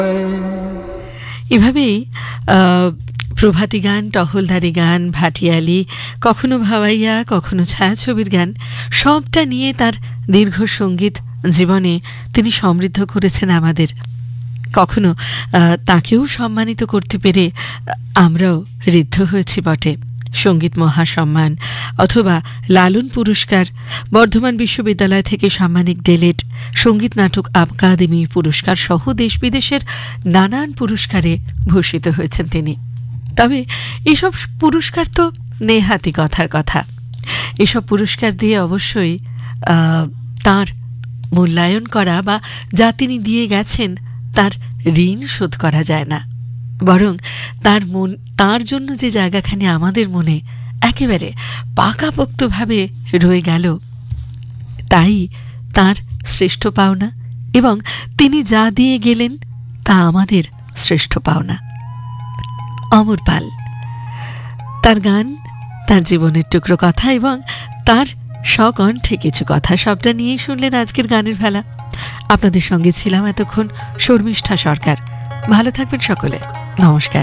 এভাবেই প্রভাতী গান, টহলদারি গান, ভাটিয়ালি, কখনো ভাওয়াইয়া, কখনো ছায়াছবির গান, সবটা নিয়ে তার দীর্ঘ সঙ্গীত জীবনে তিনি সমৃদ্ধ করেছেন আমাদের। কখনো তাকেও সম্মানিত করতে পেরে আমরাও ঋদ্ধ হয়েছি বটে। সঙ্গীত মহাসম্মান অথবা লালন পুরস্কার, বর্ধমান বিশ্ববিদ্যালয় থেকে সাম্মানিক ডেলেট, সঙ্গীত নাটক আকাদেমি পুরস্কার সহ দেশ বিদেশের নানান পুরস্কারে ভূষিত হয়েছেন তিনি। তবে এসব পুরস্কার তো নেহাতি কথার কথা। এসব পুরস্কার দিয়ে অবশ্যই তার মূল্যায়ন করা বা যা তিনি দিয়ে গেছেন তার ঋণ শোধ করা যায় না, বরং তার জন্য যে জায়গাখানি আমাদের মনে একেবারে পাকাপোক্তভাবে রয়ে গেল, তাই তার শ্রেষ্ঠ পাওনা, এবং তিনি যা দিয়ে গেলেন তা আমাদের শ্রেষ্ঠ পাওনা। অমর পাল, তার গান, তার জীবনের টুকরো কথা এবং তার স্বকণ্ঠে কিছু কথা, সবটা নিয়েই শুনলেন আজকের গানের ভেলা। আপনাদের সঙ্গে ছিলাম এতক্ষণ শর্মিষ্ঠা সরকার। ভালো থাকবেন সকলে। নমস্কার।